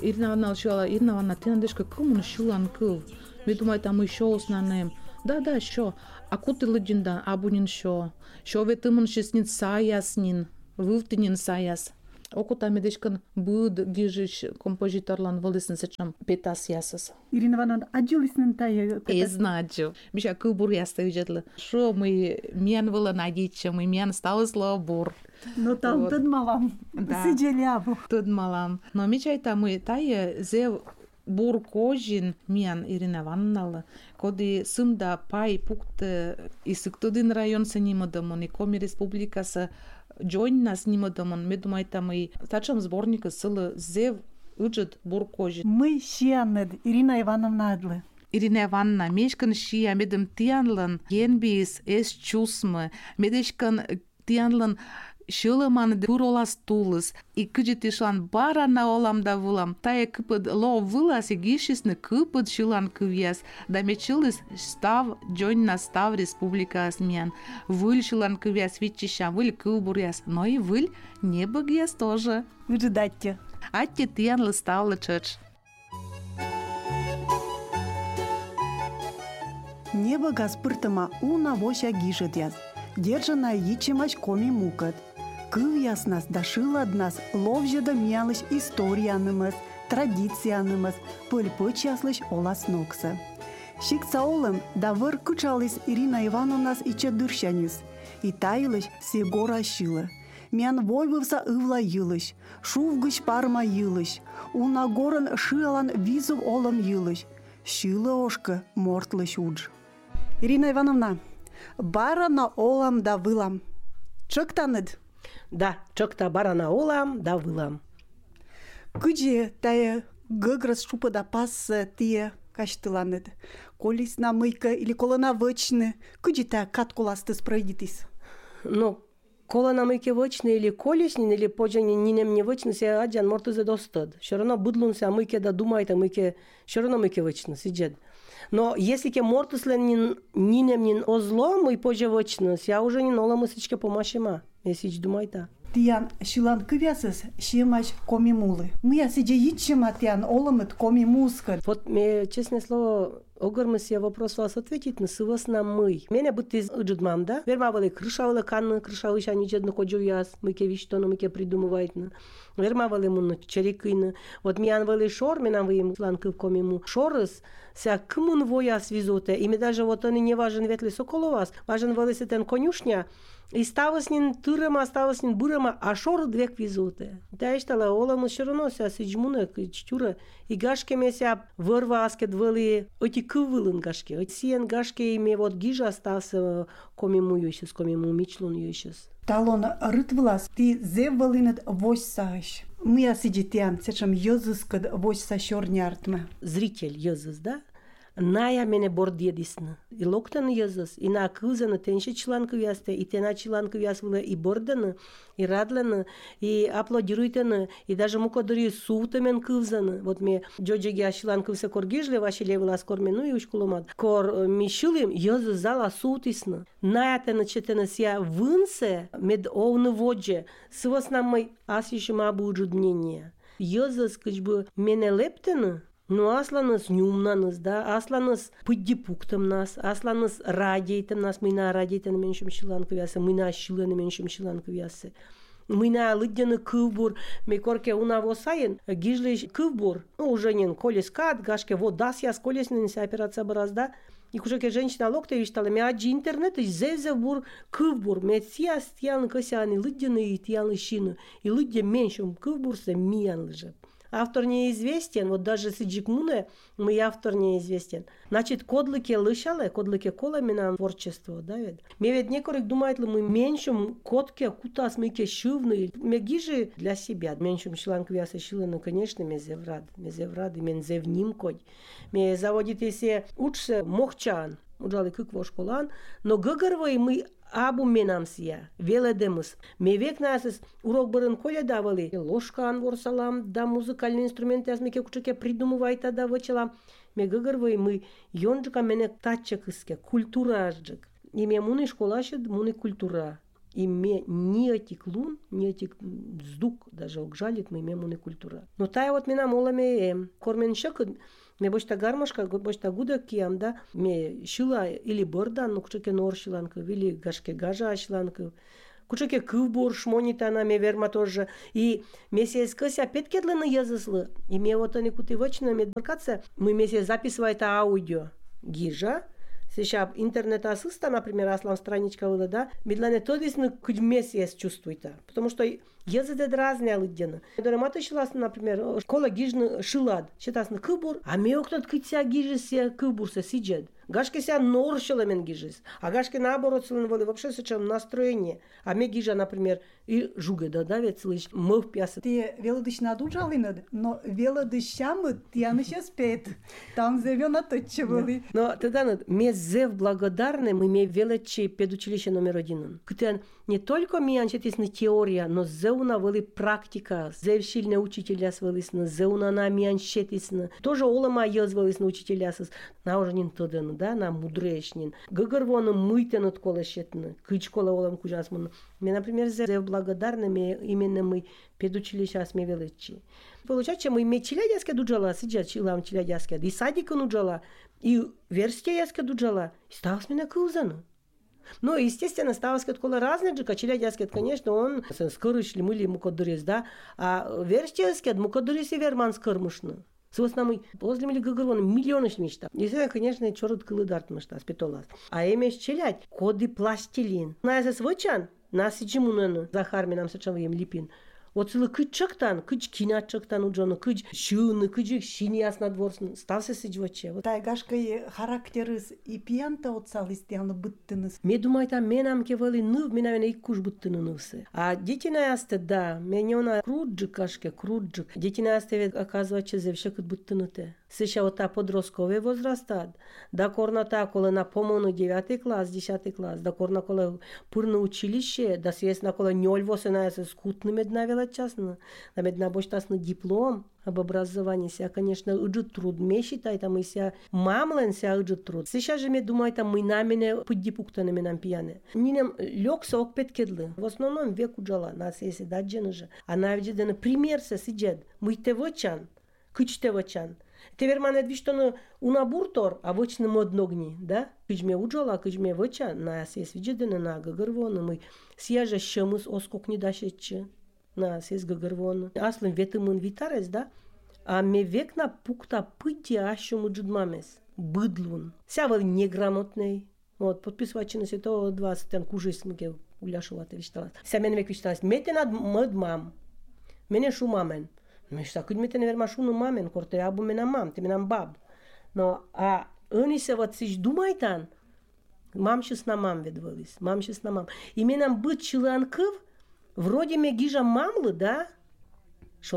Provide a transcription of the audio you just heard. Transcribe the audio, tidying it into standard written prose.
Ирина Ивановна, ты надежка кому шилан кыл? Мы думаем, там еще узнаем. Да, що. А куди ледінда, абунін що? Що ви тимон шеснін саяснін, вивтинін саяс. Оку там едешкан буд гижиш композиторлан волесен сечам петас ясас. Ирина Ивановна, аджилиснен тая петас? Знаджу. Миша кылбур яста уджетла. Шо мы мен вала надича, мы мен сталысло бур. Но там вот. Тud малам сидели абу. Тud малам. Но мичайта мы тая зев бур кожин мен Ирина Ивановна, коли сымда пай пукт исыктудын район снимадамон и коми республикаса джойн нас снимадамон, мы думаем там и тачам сборника сылы зев уджет бур кожин. Мы щианнед Ирина Ивановна адлы. Ирина Ивановна, мешкан щия медем тианлан енбис эс чусмы, медешкан тианлан Шылыман буролас тулыс, и кыжетишлан бара на оламда вулам, тая кыпыд ло вылас и гишисны кыпыд шылан кывьяс, да мечылыс став джойн на став республика осмен. Выль шылан кывьяс витчища, выль кылбуряс, но и выль не быгьяс тоже. Выжидайте. Атти тиян лыставлы чыч. Небо гаспыртыма уна воща гишетяс, держана ичимач коми мукат. Кывьяс нас дашылад нас ловжеда мялыш историянымыз, традициянымыз, пыльпыч яслыш олас нокса. Шиксаолым да выр кычалыс Ирина Ивановнас иче дырщанис, и тайлыш сегора шилы. Мян войвывса ывла йылыш, шувгыш парма йылыш, уна горын шылан визув олым йылыш, шилы ошкы мортлыш удж. Ирина Ивановна, бара на олам да вылам. Чыктаныд? Да, чокта барана олам да вылам. Кыджи тая гыграс шупа да пас тие каштыланыд. Колис на мыйка или колона вычны, кыджи тая каткуласты спройдитис? Ну, колона мыйке вычны или колеснин, или поджани нинем не вычны, се аджан мортузе достад. Все равно будлун се мыйке да думает, а мыйке, все равно мыйке вычны, сиджет. Но если ке мортуслен нинем нин озлом и позже вычны, я уже не нола мысличке помашима. Если думай та. Тиян шилан кывясыз шемач коми мулы. Мы я сидя ичема тиян оламыт коми мускат. Вот мне, честное слово, огормы себе вопрос вас ответить, но сывас на мы. Меня будто из уджудмам, да? Вермавали крышавали канны, крышавали шани джедно ходжу яс, мы ке виштону, мы ке придумывает. Вермавали муну черекыны. Вот мян вали шор, менам вы им слан кыв коми му. Шорыс, ся кымун вояс визуте. И мне даже вот он и не важен ветли соколовас, важен вали сетен конюшня. И ставаснин тырыма, ставаснин бурыма, а шоры двек визуте. Да иштала оламы все равно ся сиджмуна чтюра. И гашке меня вырва аскет вали, оти кывылын гашке. Оти сиен гашке име вот гижа остался комиму юшес, комиму мичлун юшес. Талон рытвлас, ты зеввалинет вось сагыш. Мы я сидитян, сечем йозыскад вось сащорняртма. Зритель йозыс, да? Ная мене бордедисна. И локтан йозыс, и на кызана тенше члан кывясте, и тена члан кывясвала и бордана, и радлана, и аплодируйтана, и даже мукодори сутамен кывзана. Вот мне джоджеги члан кывса коргижле, ваши левела скормену и ушкуломат. Кор мишилим йозыс зала сутисна. Ная тена четена ся вынсе мед овны водже, сывас нам мой асишима буджуднение. Йозыс кычбы мене лептена, ну, асланыс нюмнаныс, да, асланыс пыддипуктым нас, асланыс радийтым нас, мына радийтын меншим шилан кывясы, мына шиланы меншим шилан кывясы. Мына лыддяны кывбур, мекорке унавосайын, гижлыш кывбур, ну, уже нен колескат, гашке водас яс колесненся операция баразда, и кушеке женщина локте виштала, ме аджи интернет, и зевзевбур кывбур, ме сияс тиян косяны лыддяны и тиян шины, и лыддя меншим кывбурсе миян лыжеп. Автор неизвестен, вот даже сиджикмуне, мы автор неизвестен. Значит, кодлыке лышале, кодлыке кола минам творчество, да ведь? Мне ведь некоррект думает ли мы меньшим котке кутас мыке шивны, мне гижи для себя, меньшим шланг вяса шиланы, конечно, мне зеврад, и мен зевним код. Мне заводит если учше мохчан, уджали кыкво школан, но гыгырвай мы абу менамсия, веледемыс. Ме век насыз урок бырын коля давали. Ложкан ворсалам, да музыкальный инструмент аз меке кучеке придумывайта да вычелам. Ме гыгырвай мы йонджика мене татчак иске, культура ажджик. И ме муны школашет, муны культура. И мне ни этих лун, ни этих вздух даже окжалит мы имеем уны культура. Но тая вот меня молами кормен шак, ме бошта гармошка, бошта гуда киям, да, ме шила или бордан, ну кучеке нор шиланка, или гашке гажа шиланка. Кучеке кывбур шмонитана ме верма тоже. И месяц кася петкедлена языслы. И ме вот они кутывочно медбаркаться, мы месяц записывает аудио гижа. Сейчас интернет-ассиста, например, аслам страничка была, да, медленно то есть хоть месяц чувствует, потому что язык разные лыддена. Дорамата шилас, например, школа гижны шилад, считас на кыбур, а ме октот кытся гижися кыбурса сиджет. Гашке ся нор шиламен гижис, а гашке наоборот силен воли вообще сочем настроение. А ме гижа, например, и жуга да ведь слышь, мыв пьяса. Те велодыш надужалины, но велодыщамы тяны сейчас спет. Там зевена точевали. Но тогда ме зев благодарны, мы ме величи педучилище номер 1. Кытен не только ми анчетисна теория, но зеуна вели практика. Зевшильне учителя свелисна, зеуна на ми анчетисна. Тоже олама язвелисна учителя сас. На уже нин тоден, да, на мудрешнин. Гыгырвоны мыйтен от колешетны. Кычкола олам кужасмын. Мне, например, зев благодарны, ме именно мы педучилища сме величи. Получается, мы ме челядяске дуджала, сидят чилам челядяске, и садика нуджала, и верске яске дуджала, и сталс меня кылзану. Ну, естественно, ставаски откола разные же, челядяски, конечно, он скорыш ли мы ли мукодурис, да, а верстяски, мукодурис и верман скормушну. Собственно, мы возле мили гагырвон миллионы мечта. Если, конечно, чорот кылыдарт мечта, спитолас. А имеешь челядь, коды пластилин. Назас вычан, нас и чемунену, Захарми нам сочем им липин. Вот целый кыччактан, кыч кинатчактан уджону, кыч шыны, кыч шини яснодворсын, стався сидьваче. Тайгашкай характерыс и пьянта отсал истяны быттыныс. Ме думаю, там менам кевали ныв, менавена иккуш быттыны нывсы. А дети на ясте, да, мене она круджик кашке, круджик. Дети на ясте, оказывается, зевшекут быттыны-те. Сейчас вот та подростковый возрастат. Да корна та, коли на помону 9 класс, 10 класс, да корна коли пурно училище, да свестна коли нёльвосы на ясе скутны медна величасно. Да медна боштасный диплом об образовании ся, конечно, иджит труд. Ме считай, там и ся мамлен ся иджит труд. Сейчас же ме думаю, там мы намене поддипуктанами нам пьяны. Нинем лёгся ок петкедлы. В основном век уджала, нас если даджены же. А навидены пример се сидят. Мы те вочан, кыч те вочан. Тевер мане двиштону унабуртор, а вочны модногни, да? Кыжме уджала, кыжме воча, на асес виджедене на гагырвону, мы сяжа шамыс оскок не дашетче, на асес гагырвону. Аслын ветымын витарес, да? А ме век на пукта пыти ащому джудмамес, быдлун. Сявал неграмотный, вот, подписывачи се то 20 тен кужись, мге уляшувате вишталас. Ся мен век вишталас, мете над модмам, мене шумамен. Мешта, cât mi-te nevermaș unul mamen, corte abu menam mam, te menam bab. No, a îni se văd zici, dumai tan, mam și sna mam vedvălis, mam și sna mam. И менам быт чилан кыв, вроде ме гижа мамлы, да?